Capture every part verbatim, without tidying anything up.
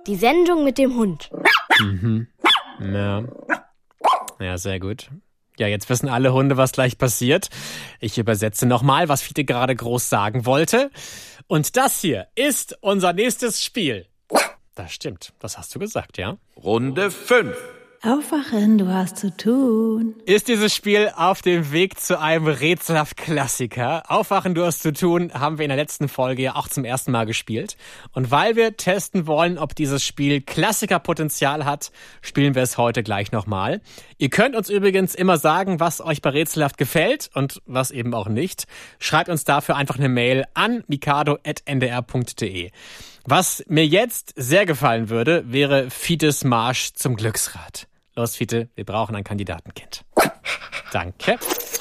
Die Sendung mit dem Hund. Mhm. Ja. Ja, sehr gut. Ja, jetzt wissen alle Hunde, was gleich passiert. Ich übersetze nochmal, was Fiete gerade groß sagen wollte. Und das hier ist unser nächstes Spiel. Das stimmt, das hast du gesagt, ja? Runde fünf. Aufwachen, du hast zu tun. Ist dieses Spiel auf dem Weg zu einem rätselhaft Klassiker? Aufwachen, du hast zu tun, haben wir in der letzten Folge ja auch zum ersten Mal gespielt. Und weil wir testen wollen, ob dieses Spiel Klassikerpotenzial hat, spielen wir es heute gleich nochmal. Ihr könnt uns übrigens immer sagen, was euch bei rätselhaft gefällt und was eben auch nicht. Schreibt uns dafür einfach eine Mail an mikado at n d r punkt d e. Was mir jetzt sehr gefallen würde, wäre Fietes Marsch zum Glücksrad. Los, Fiete, wir brauchen ein Kandidatenkind. Danke.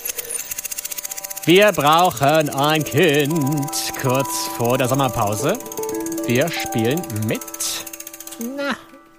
Wir brauchen ein Kind. Kurz vor der Sommerpause. Wir spielen mit na,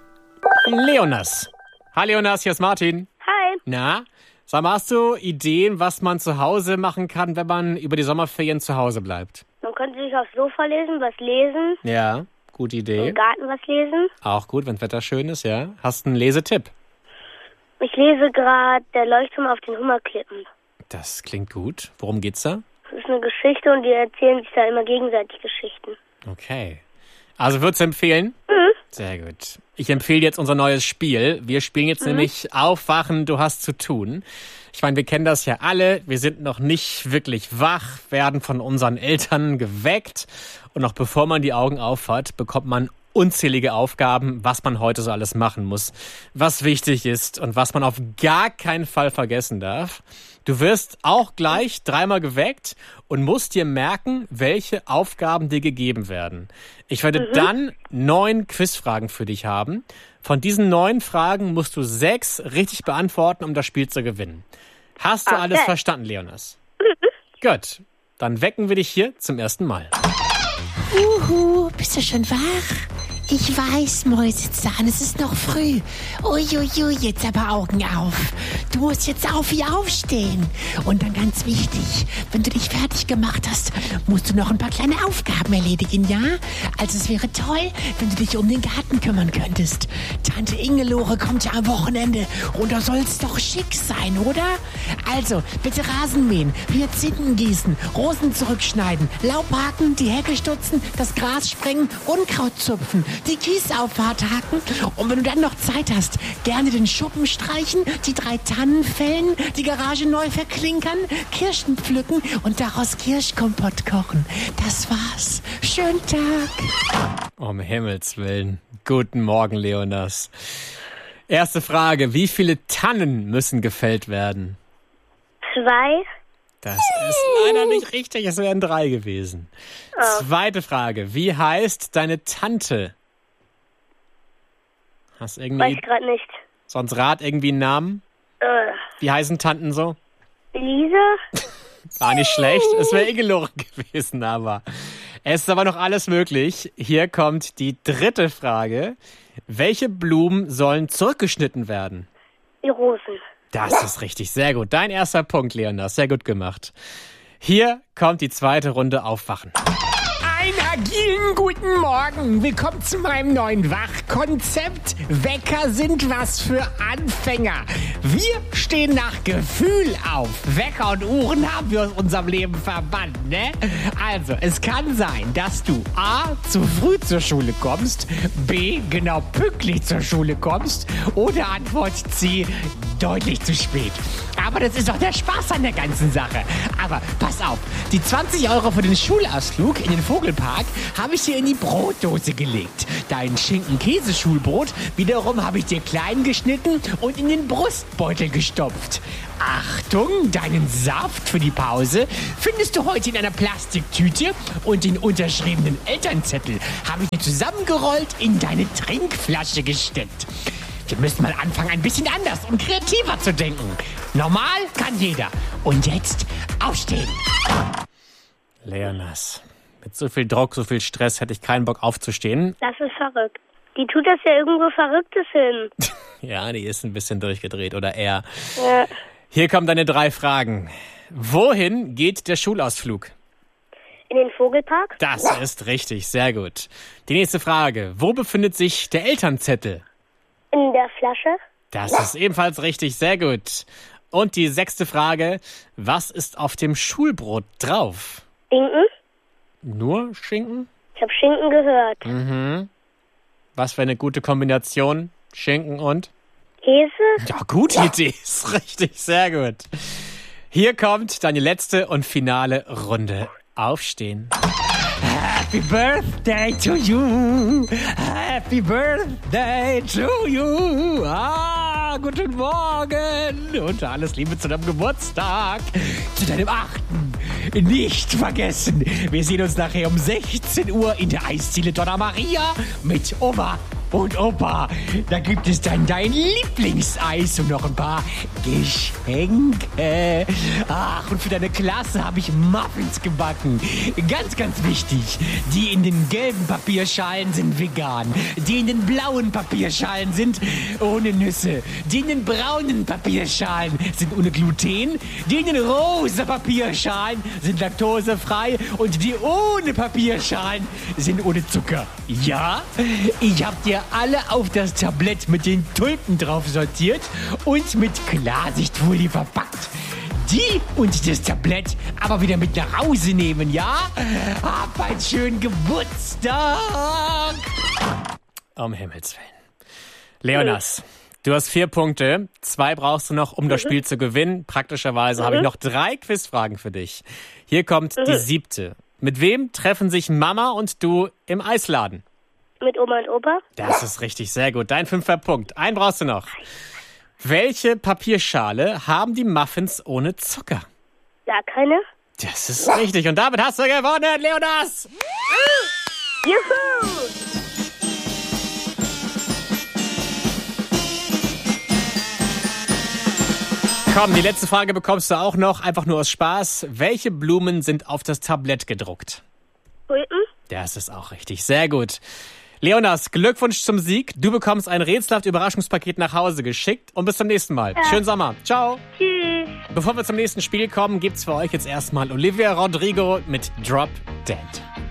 Leonas. Hi Leonas, hier ist Martin. Hi. Na, sag mal, hast du Ideen, was man zu Hause machen kann, wenn man über die Sommerferien zu Hause bleibt? Man könnte sich aufs Sofa lesen, was lesen. Ja, gute Idee. Im Garten was lesen. Auch gut, wenn das Wetter schön ist, ja. Hast du einen Lesetipp? Ich lese gerade Der Leuchtturm auf den Hummerklippen. Das klingt gut. Worum geht's da? Das ist eine Geschichte und die erzählen sich da immer gegenseitig Geschichten. Okay. Also würdest du empfehlen? Mhm. Sehr gut. Ich empfehle jetzt unser neues Spiel. Wir spielen jetzt mhm. nämlich Aufwachen, du hast zu tun. Ich meine, wir kennen das ja alle. Wir sind noch nicht wirklich wach, werden von unseren Eltern geweckt. Und noch bevor man die Augen aufhat, bekommt man unzählige Aufgaben, was man heute so alles machen muss, was wichtig ist und was man auf gar keinen Fall vergessen darf. Du wirst auch gleich dreimal geweckt und musst dir merken, welche Aufgaben dir gegeben werden. Ich werde mhm. dann neun Quizfragen für dich haben. Von diesen neun Fragen musst du sechs richtig beantworten, um das Spiel zu gewinnen. Hast du okay. alles verstanden, Leonas? Mhm. Gut, dann wecken wir dich hier zum ersten Mal. Uhu, bist du schon wach? Ich weiß, Mäusezahn, es ist noch früh. Uiuiui, jetzt aber Augen auf. Du musst jetzt auf wie aufstehen. Und dann ganz wichtig, wenn du dich fertig gemacht hast, musst du noch ein paar kleine Aufgaben erledigen, ja? Also es wäre toll, wenn du dich um den Garten kümmern könntest. Tante Ingelore kommt ja am Wochenende und da soll es doch schick sein, oder? Also, bitte Rasen mähen, Hyazinthen gießen, Rosen zurückschneiden, Laub haken, die Hecke stutzen, das Gras sprengen, Unkraut zupfen, die Kiesauffahrt haken und wenn du dann noch Zeit hast, gerne den Schuppen streichen, die drei Tannen fällen, die Garage neu verklinkern, Kirschen pflücken und daraus Kirschkompott kochen. Das war's. Schönen Tag. Um Himmels Willen. Guten Morgen, Leonas. Erste Frage. Wie viele Tannen müssen gefällt werden? Zwei. Das ist leider nicht richtig. Es wären drei gewesen. Oh. Zweite Frage. Wie heißt deine Tante? Hast irgendwie... Weiß gerade nicht. Sonst rat irgendwie einen Namen? Uh. Wie heißen Tanten so? Elise. War nicht schlecht. Es wäre Ingelore gewesen, aber... Es ist aber noch alles möglich. Hier kommt die dritte Frage. Welche Blumen sollen zurückgeschnitten werden? Die Rosen. Das ist richtig. Sehr gut. Dein erster Punkt, Leonas. Sehr gut gemacht. Hier kommt die zweite Runde Aufwachen. Einen agilen guten Morgen. Willkommen zu meinem neuen Wachkonzept. Wecker sind was für Anfänger. Wir stehen nach Gefühl auf. Wecker und Uhren haben wir aus unserem Leben verbannt, ne? Also, es kann sein, dass du A, zu früh zur Schule kommst, B, genau pünktlich zur Schule kommst oder Antwort C, deutlich zu spät. Aber das ist doch der Spaß an der ganzen Sache. Aber pass auf, die zwanzig Euro für den Schulausflug in den Vogelpark habe ich dir in die Brotdose gelegt. Dein Schinken-Käse-Schulbrot wiederum habe ich dir klein geschnitten und in den Brustbeutel gestopft. Achtung, deinen Saft für die Pause findest du heute in einer Plastiktüte und den unterschriebenen Elternzettel habe ich dir zusammengerollt in deine Trinkflasche gesteckt. Wir müssen mal anfangen, ein bisschen anders und kreativer zu denken. Normal kann jeder. Und jetzt aufstehen. Leonas, mit so viel Druck, so viel Stress hätte ich keinen Bock aufzustehen. Das ist verrückt. Die tut das ja irgendwo Verrücktes hin. Ja, die ist ein bisschen durchgedreht, oder er. Ja. Hier kommen deine drei Fragen. Wohin geht der Schulausflug? In den Vogelpark. Das ist richtig, sehr gut. Die nächste Frage. Wo befindet sich der Elternzettel? In der Flasche. Das ist ebenfalls richtig, sehr gut. Und die sechste Frage. Was ist auf dem Schulbrot drauf? Schinken. Nur Schinken? Ich habe Schinken gehört. Mhm. Was für eine gute Kombination. Schinken und? Käse. Ja, gute Idee. Ist richtig, sehr gut. Hier kommt deine letzte und finale Runde. Aufstehen. Happy Birthday to you. Happy Birthday to you. Ah, guten Morgen. Und alles Liebe zu deinem Geburtstag. Zu deinem achten. Nicht vergessen, wir sehen uns nachher um sechzehn Uhr in der Eisdiele Donna Maria mit Oma und Opa. Da gibt es dann dein Lieblingseis und noch ein paar Geschenke. Ach, und für deine Klasse habe ich Muffins gebacken. Ganz, ganz wichtig. Die in den gelben Papierschalen sind vegan. Die in den blauen Papierschalen sind ohne Nüsse. Die in den braunen Papierschalen sind ohne Gluten. Die in den rosa Papierschalen sind laktosefrei. Und die ohne Papierschalen sind ohne Zucker. Ja, ich habe dir alle auf das Tablett mit den Tulpen drauf sortiert und mit Klarsichtfolie verpackt. Die und das Tablett aber wieder mit nach Hause nehmen, ja? Hab einen schönen Geburtstag! Um Himmels Willen. Leonas, du hast vier Punkte. Zwei brauchst du noch, um das Spiel zu gewinnen. Praktischerweise habe ich noch drei Quizfragen für dich. Hier kommt die siebte. Mit wem treffen sich Mama und du im Eisladen? Mit Oma und Opa. Das ist richtig, sehr gut. Dein fünfter Punkt. Einen brauchst du noch. Welche Papierschale haben die Muffins ohne Zucker? Gar keine. Das ist richtig. Und damit hast du gewonnen, Leonas! Juhu! Komm, die letzte Frage bekommst du auch noch, einfach nur aus Spaß. Welche Blumen sind auf das Tablett gedruckt? Tulpen. Das ist auch richtig, sehr gut. Leonas, Glückwunsch zum Sieg. Du bekommst ein rätselhaftes Überraschungspaket nach Hause geschickt und bis zum nächsten Mal. Ja. Schönen Sommer. Ciao. Tschüss. Bevor wir zum nächsten Spiel kommen, gibt's für euch jetzt erstmal Olivia Rodrigo mit Drop Dead.